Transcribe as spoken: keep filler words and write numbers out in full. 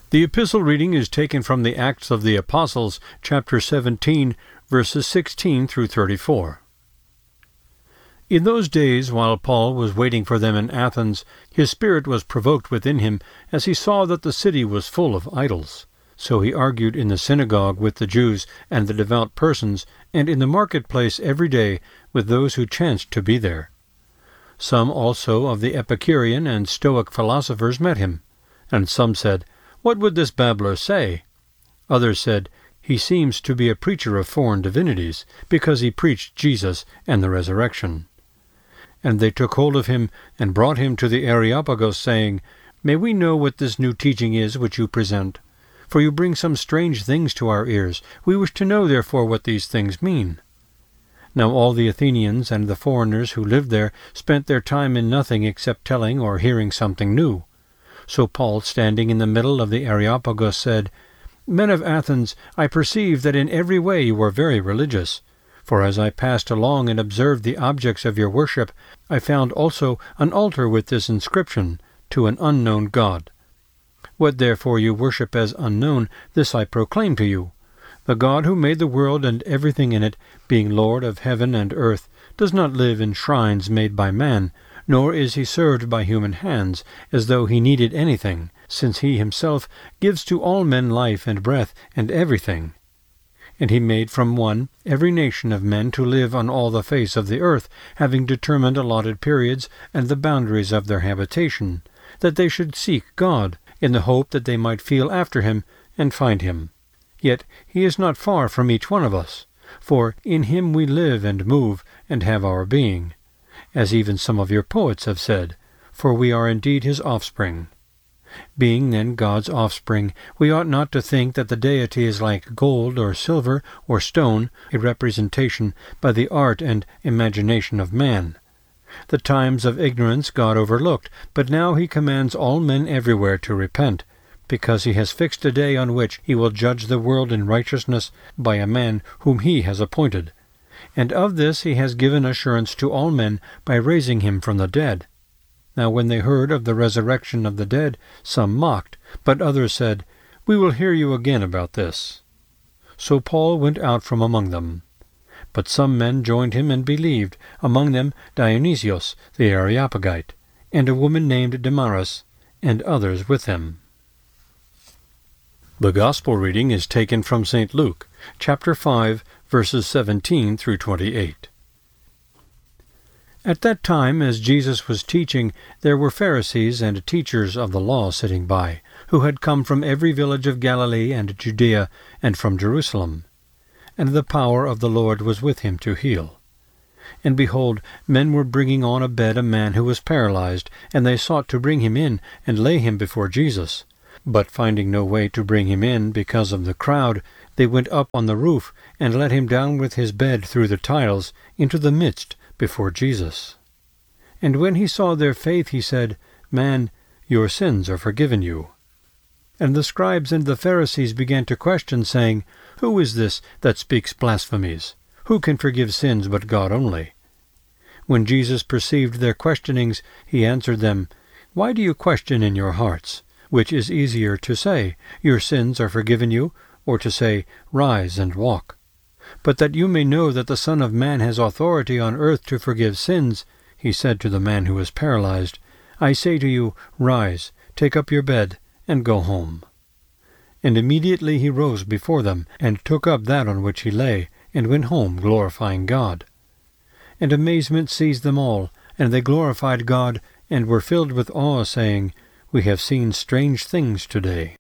The epistle reading is taken from the Acts of the Apostles, chapter seventeen, verses sixteen through thirty-four. In those days, while Paul was waiting for them in Athens, his spirit was provoked within him, as he saw that the city was full of idols. So he argued in the synagogue with the Jews and the devout persons, and in the marketplace every day with those who chanced to be there. Some also of the Epicurean and Stoic philosophers met him, and some said, "What would this babbler say?" Others said, "He seems to be a preacher of foreign divinities, because he preached Jesus and the resurrection." And they took hold of him, and brought him to the Areopagus, saying, "May we know what this new teaching is which you present? For you bring some strange things to our ears. We wish to know, therefore, what these things mean." Now all the Athenians and the foreigners who lived there spent their time in nothing except telling or hearing something new. So Paul, standing in the middle of the Areopagus, said, "Men of Athens, I perceive that in every way you are very religious. For as I passed along and observed the objects of your worship, I found also an altar with this inscription, To an unknown God. What therefore you worship as unknown, this I proclaim to you. The God who made the world and everything in it, being Lord of heaven and earth, does not live in shrines made by man, nor is he served by human hands, as though he needed anything, since he himself gives to all men life and breath and everything. And he made from one every nation of men to live on all the face of the earth, having determined allotted periods and the boundaries of their habitation, that they should seek God, in the hope that they might feel after him and find him. Yet he is not far from each one of us, for in him we live and move and have our being, as even some of your poets have said, for we are indeed his offspring. Being then God's offspring, we ought not to think that the deity is like gold or silver or stone, a representation by the art and imagination of man. The times of ignorance God overlooked, but now he commands all men everywhere to repent, because he has fixed a day on which he will judge the world in righteousness by a man whom he has appointed. And of this he has given assurance to all men by raising him from the dead. Now when they heard of the resurrection of the dead, some mocked, but others said, "We will hear you again about this." So Paul went out from among them. But some men joined him and believed, among them Dionysius the Areopagite, and a woman named Damaris, and others with them. The Gospel reading is taken from Saint Luke, chapter five, verses seventeen through twenty-eight. At that time, as Jesus was teaching, there were Pharisees and teachers of the law sitting by, who had come from every village of Galilee and Judea, and from Jerusalem. And the power of the Lord was with him to heal. And behold, men were bringing on a bed a man who was paralyzed, and they sought to bring him in, and lay him before Jesus. But finding no way to bring him in because of the crowd, they went up on the roof, and let him down with his bed through the tiles into the midst before Jesus. And when he saw their faith, he said, "Man, your sins are forgiven you." And the scribes and the Pharisees began to question, saying, "Who is this that speaks blasphemies? Who can forgive sins but God only?" When Jesus perceived their questionings, he answered them, "Why do you question in your hearts? Which is easier to say, 'Your sins are forgiven you,' or to say, 'Rise and walk'? But that you may know that the Son of Man has authority on earth to forgive sins," he said to the man who was paralyzed, "I say to you, rise, take up your bed, and go home." And immediately he rose before them, and took up that on which he lay, and went home, glorifying God. And amazement seized them all, and they glorified God, and were filled with awe, saying, "We have seen strange things today."